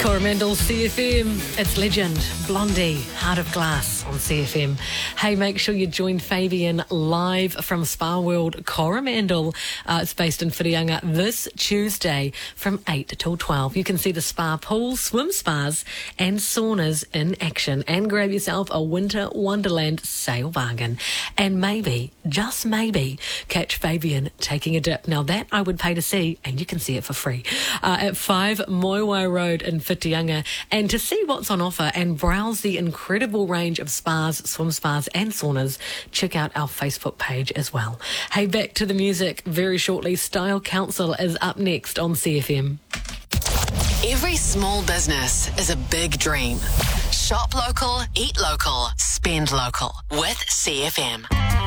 Coromandel CFM. It's Legend, Blondie, Heart of Glass on CFM. Hey, make sure you join Fabian live from Spa World Coromandel. It's based in Whirianga this Tuesday from 8 till 12. You can see the spa pools, swim spas and saunas in action and grab yourself a Winter Wonderland sale bargain. And maybe, just maybe, catch Fabian taking a dip. Now that I would pay to see, and you can see it for free, at 5 Moiwai Road in Whitianga. And to see what's on offer and browse the incredible range of spas, swim spas and saunas, check out our Facebook page as well. Hey, back to the music very shortly. Style Council is up next on CFM. Every small business is a big dream. Shop local, eat local, spend local with CFM.